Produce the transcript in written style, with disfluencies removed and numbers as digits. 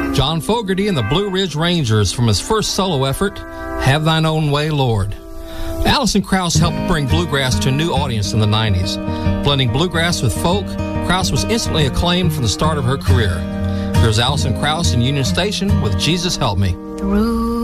John Fogerty and the Blue Ridge Rangers from his first solo effort, Have Thine Own Way, Lord. Alison Krauss helped bring bluegrass to a new audience in the 90s. Blending bluegrass with folk, Krauss was instantly acclaimed from the start of her career. Here's Alison Krauss in Union Station with Jesus Help Me. Through